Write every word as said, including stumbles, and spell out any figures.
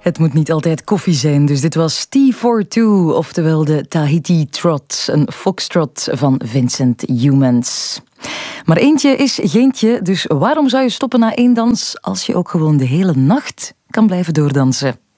Het moet niet altijd koffie zijn, dus dit was T tweeënveertig, oftewel de Tahiti Trot, een foxtrot van Vincent Youmans. Maar eentje is geentje, dus waarom zou je stoppen na één dans als je ook gewoon de hele nacht kan blijven doordansen?